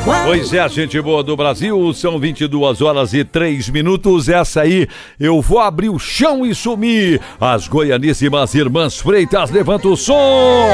Pois é, gente boa do Brasil, são 22h03. Essa aí, eu vou abrir o chão e sumir. As goianíssimas Irmãs Freitas, levanta o som.